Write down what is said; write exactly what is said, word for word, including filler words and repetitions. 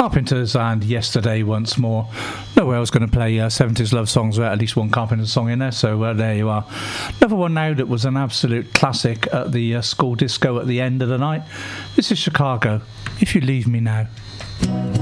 Carpenters and Yesterday once more. No way I was going to play uh, seventies love songs without at least one Carpenters song in there, so uh, there you are. Another one now that was an absolute classic at the uh, school disco at the end of the night. This is Chicago, If You Leave Me Now.